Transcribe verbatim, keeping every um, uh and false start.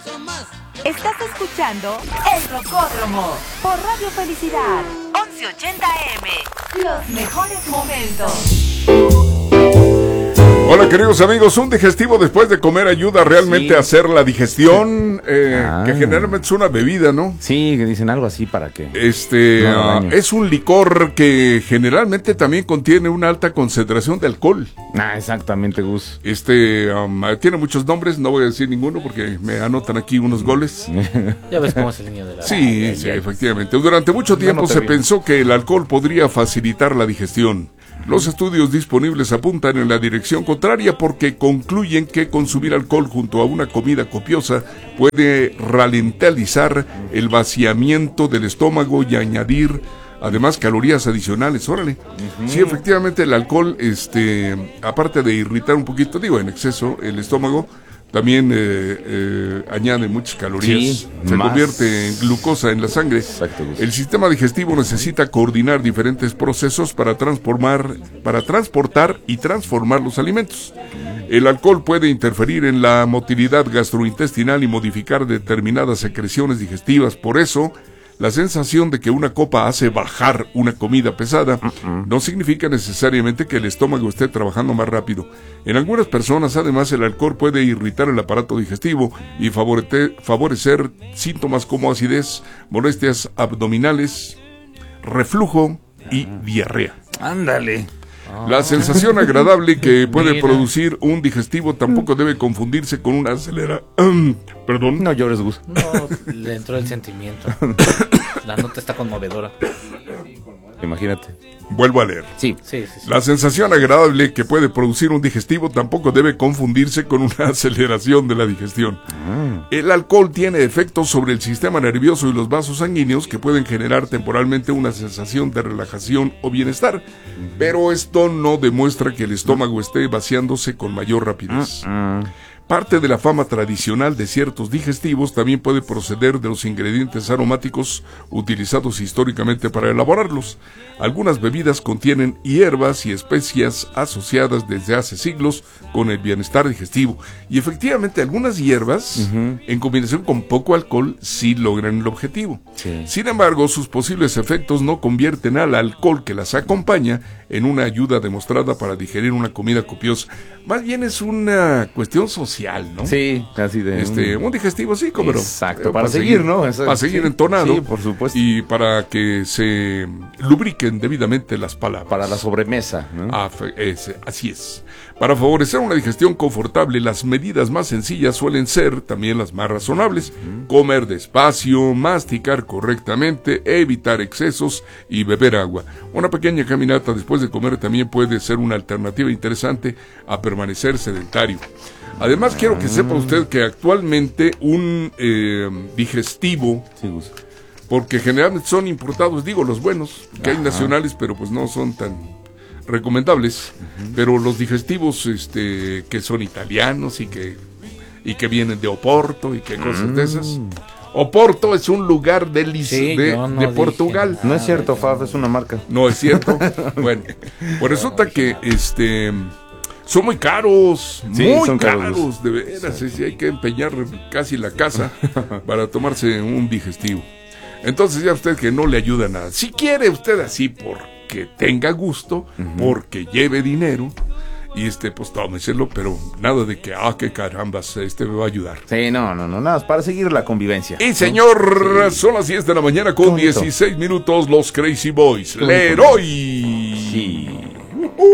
Estás escuchando El Rocódromo por Radio Felicidad once ochenta A M. Los mejores momentos. Hola queridos amigos, un digestivo después de comer ayuda realmente sí. a hacer la digestión, eh, ah. que generalmente es una bebida, ¿no? Sí, que dicen algo así para que... Este, no uh, es un licor que generalmente también contiene una alta concentración de alcohol. Ah, exactamente, Gus. Este, um, tiene muchos nombres, no voy a decir ninguno porque me anotan aquí unos goles. Ya ves cómo es el niño de la... Sí, ay, sí, ay, efectivamente. Durante mucho tiempo no se bien. pensó que el alcohol podría facilitar la digestión. Los estudios disponibles apuntan en la dirección contraria porque concluyen que consumir alcohol junto a una comida copiosa puede ralentizar el vaciamiento del estómago y añadir además calorías adicionales. Órale. Uh-huh. Sí, efectivamente el alcohol, este, aparte de irritar un poquito, digo, en exceso el estómago, también eh, eh, añade muchas calorías, sí, se más. convierte en glucosa en la sangre. Exacto. El sistema digestivo necesita coordinar diferentes procesos para transformar, para transportar y transformar los alimentos. El alcohol puede interferir en la motilidad gastrointestinal y modificar determinadas secreciones digestivas. Por eso, la sensación de que una copa hace bajar una comida pesada uh-uh. no significa necesariamente que el estómago esté trabajando más rápido. En algunas personas, además, el alcohol puede irritar el aparato digestivo y favorete, favorecer síntomas como acidez, molestias abdominales, reflujo y diarrea. Ándale. La sensación agradable que puede Mira. producir un digestivo tampoco debe confundirse con una acelera... Um, perdón. No llores, Gus. No, le entró el sentimiento. La nota está conmovedora. Imagínate. Vuelvo a leer. Sí. Sí, sí, sí. La sensación agradable que puede producir un digestivo tampoco debe confundirse con una aceleración de la digestión. Ah. El alcohol tiene efectos sobre el sistema nervioso y los vasos sanguíneos que pueden generar temporalmente una sensación de relajación o bienestar, uh-huh. pero esto no demuestra que el estómago esté vaciándose con mayor rapidez. Uh-huh. Parte de la fama tradicional de ciertos digestivos también puede proceder de los ingredientes aromáticos utilizados históricamente para elaborarlos. Algunas bebidas contienen hierbas y especias asociadas desde hace siglos con el bienestar digestivo. Y efectivamente algunas hierbas, uh-huh. en combinación con poco alcohol, sí logran el objetivo. Sí. Sin embargo, sus posibles efectos no convierten al alcohol que las acompaña en una ayuda demostrada para digerir una comida copiosa. Más bien es una cuestión social, ¿no? Sí, casi de... Este, un digestivo, sí, como... Exacto, para, para seguir, seguir, ¿no? Eso, para seguir sí, entonado. Sí, por supuesto. Y para que se lubriquen debidamente las palabras. Para la sobremesa, ¿no? Ah, es, así es. Para favorecer una digestión confortable, las medidas más sencillas suelen ser también las más razonables. Uh-huh. Comer despacio, masticar correctamente, evitar excesos y beber agua. Una pequeña caminata después de comer también puede ser una alternativa interesante a permanecer sedentario. Además, uh-huh. quiero que sepa usted que actualmente un eh, digestivo... Sí, porque generalmente son importados, digo, los buenos, que Ajá. hay nacionales, pero pues no son tan recomendables, uh-huh. pero los digestivos este que son italianos y que y que vienen de Oporto y que cosas mm. de esas. Oporto es un lugar de, sí, de, no de Portugal. No es cierto, Faf, es una marca. No es cierto. Bueno, pues resulta que este son muy caros, sí, muy son caros, caros de veras, sí, hay que empeñar casi la casa para tomarse un digestivo. Entonces ya usted que no le ayuda nada. Si quiere usted así porque tenga gusto, uh-huh. porque lleve dinero, y este, pues tómeselo, pero nada de que, ah, qué carambas, este me va a ayudar. Sí, no, no, no, nada, para seguir la convivencia. Y señor, sí. son las diez de la mañana con dieciséis minutos, los Crazy Boys. Leroy. Sí.